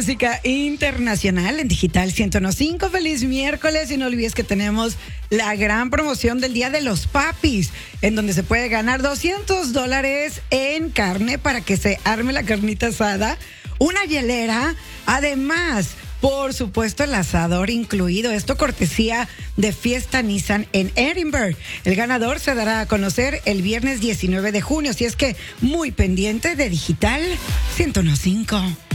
música internacional en Digital 101.5. Feliz miércoles y no olvides que tenemos la gran promoción del Día de los Papis, en donde se puede ganar $200 en carne para que se arme la carnita asada, una hielera, además, por supuesto, el asador incluido. Esto cortesía de Fiesta Nissan en Edinburgh. El ganador se dará a conocer el viernes 19 de junio, así es que muy pendiente de Digital 101.5.